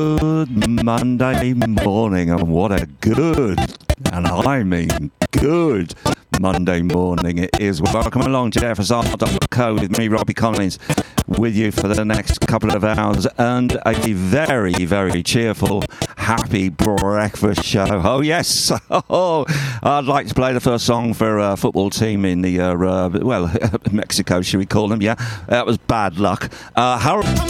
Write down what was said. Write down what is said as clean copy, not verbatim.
Good Monday morning, and what a good, and I mean good, Monday morning it is. Welcome along to FSR.co with me, Robbie Collins, with you for the next couple of hours, and a very, very cheerful, happy breakfast show. Oh yes, I'd like to play the first song for a football team in the Mexico, should we call them? Yeah, that was Bad Luck. Harold